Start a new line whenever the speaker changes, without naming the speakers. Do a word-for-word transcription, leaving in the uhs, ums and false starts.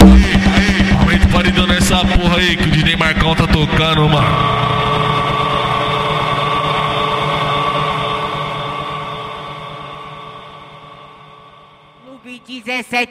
Aumenta o paredão nessa porra aí que o D J Marcão tá tocando, mano.
dezessete